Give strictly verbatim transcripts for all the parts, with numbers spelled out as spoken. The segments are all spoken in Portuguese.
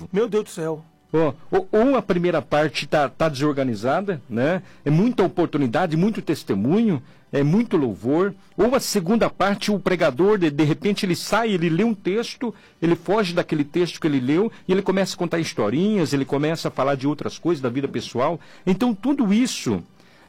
Meu Deus do céu. Ou, ou a primeira parte está tá desorganizada, né? É muita oportunidade, muito testemunho, é muito louvor. Ou a segunda parte, o pregador, de, de repente, ele sai, ele lê um texto, ele foge daquele texto que ele leu e ele começa a contar historinhas, ele começa a falar de outras coisas, da vida pessoal. Então, tudo isso,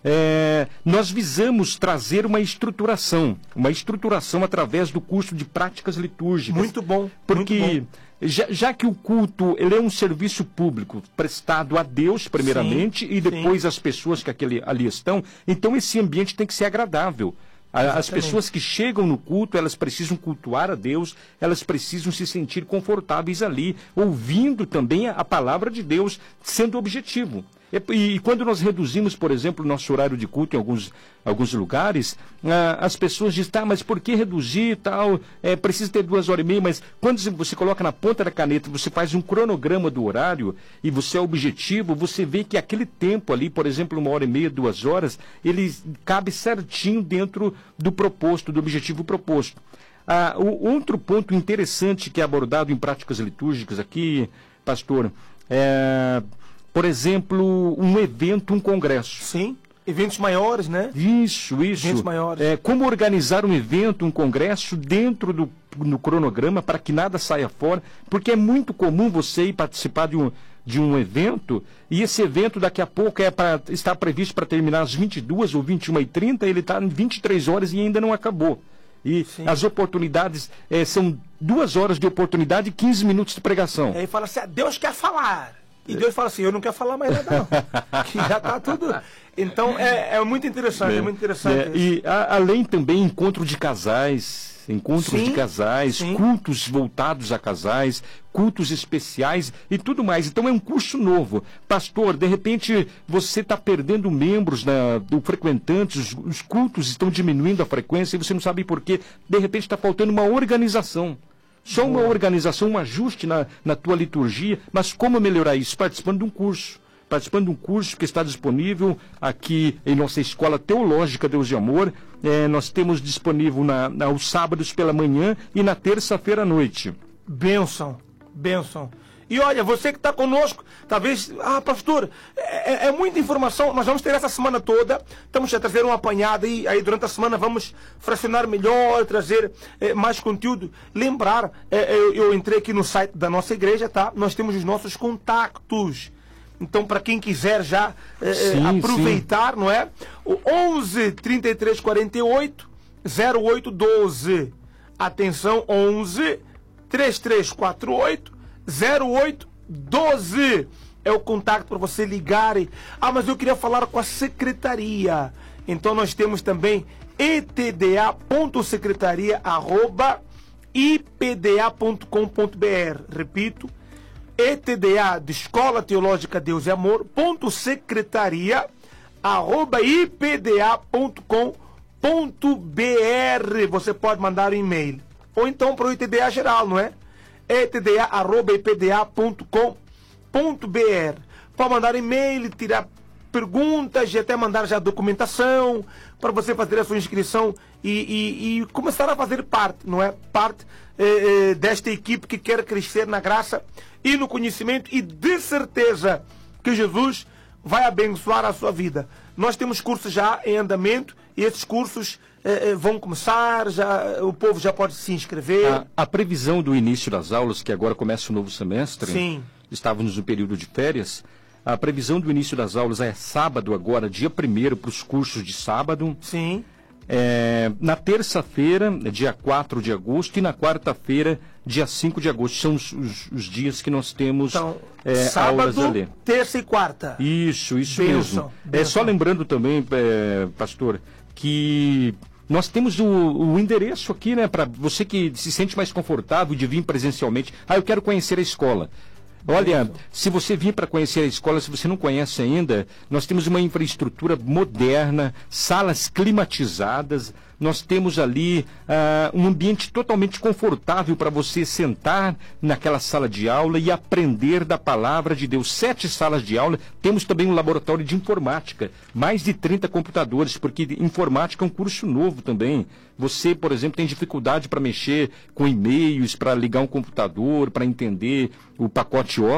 é, nós visamos trazer uma estruturação, uma estruturação através do curso de práticas litúrgicas. Muito bom. Porque... Muito bom. Já, já que o culto ele é um serviço público prestado a Deus, primeiramente, sim, e depois sim. às pessoas que aquele, ali estão, então esse ambiente tem que ser agradável. A, as pessoas que chegam no culto, elas precisam cultuar a Deus, elas precisam se sentir confortáveis ali, ouvindo também a, a palavra de Deus, sendo objetivo. E, e quando nós reduzimos, por exemplo, o nosso horário de culto em alguns, alguns lugares, ah, as pessoas dizem, tá, mas por que reduzir e tal? É, precisa ter duas horas e meia, mas quando você coloca na ponta da caneta, você faz um cronograma do horário e você é objetivo, você vê que aquele tempo ali, por exemplo, uma hora e meia, duas horas, ele cabe certinho dentro do proposto, do objetivo proposto. Ah, o outro ponto interessante que é abordado em práticas litúrgicas aqui, pastor, é... por exemplo, um evento, um congresso. Sim, eventos maiores, né? Isso, isso. Eventos maiores. É, como organizar um evento, um congresso dentro do no cronograma para que nada saia fora, porque é muito comum você ir participar de um, de um evento e esse evento daqui a pouco é para está previsto para terminar às vinte e duas ou vinte e uma e trinta, ele está em vinte e três horas e ainda não acabou. E sim. as oportunidades é, são duas horas de oportunidade e quinze minutos de pregação. E aí fala assim, Deus quer falar. E Deus fala assim, eu não quero falar mais nada não, que já está tudo... Então, é, é muito interessante, é, é muito interessante. É, e a, além também, encontro de casais, encontros sim, de casais, sim. cultos voltados a casais, cultos especiais e tudo mais. Então, é um curso novo. Pastor, de repente, você está perdendo membros, na, do frequentantes, os, os cultos estão diminuindo a frequência e você não sabe por quê. De repente, está faltando uma organização. Só uma organização, um ajuste na, na tua liturgia, mas como melhorar isso? Participando de um curso. Participando de um curso que está disponível aqui em nossa Escola Teológica Deus de Amor. É, nós temos disponível na, na, aos sábados pela manhã e na terça-feira à noite. Bênção, bênção. E olha, você que está conosco, talvez, ah, pastor, é, é muita informação, nós vamos ter essa semana toda, estamos a trazer uma apanhada e aí durante a semana vamos fracionar melhor, trazer é, mais conteúdo. Lembrar, é, eu, eu entrei aqui no site da nossa igreja, tá? Nós temos os nossos contatos. Então, para quem quiser já é, sim, aproveitar, sim. não é? O onze, trinta e três, quarenta e oito, zero oito doze. Atenção, onze, trinta e três, quarenta e oito, zero oito doze é o contato para você ligar. Ah, mas eu queria falar com a secretaria. Então nós temos também e t d a ponto secretaria arroba i p d a ponto com ponto b r. Repito, E T D A de Escola Teológica Deus e Amor ponto secretaria arroba i p d a ponto com ponto b r. Você pode mandar um e-mail ou então para o I T D A geral, não é? e t d a arroba i p d a ponto com ponto b r. Pode mandar e-mail, tirar perguntas e até mandar já documentação para você fazer a sua inscrição e, e, e começar a fazer parte, não é? Parte eh, eh, desta equipe que quer crescer na graça e no conhecimento e de certeza que Jesus vai abençoar a sua vida. Nós temos cursos já em andamento e esses cursos eh, vão começar, já, o povo já pode se inscrever. A, a previsão do início das aulas, que agora começa o novo semestre, sim. estávamos no período de férias, a previsão do início das aulas é sábado agora, dia primeiro, para os cursos de sábado. Sim. É, na terça-feira, dia quatro de agosto, e na quarta-feira, dia cinco de agosto. São os, os, os dias que nós temos então, é, sábado, aulas a ler. Terça e quarta. Isso, isso Benção, mesmo. benção. É só lembrando também, é, pastor, que nós temos o, o endereço aqui, né, para você que se sente mais confortável de vir presencialmente. Ah, eu quero conhecer a escola. Olha, se você vir para conhecer a escola, se você não conhece ainda, nós temos uma infraestrutura moderna, salas climatizadas, nós temos ali uh, um ambiente totalmente confortável para você sentar naquela sala de aula e aprender da palavra de Deus. Sete salas de aula, temos também um laboratório de informática, mais de trinta computadores, porque informática é um curso novo também. Você, por exemplo, tem dificuldade para mexer com e-mails, para ligar um computador, para entender o pacote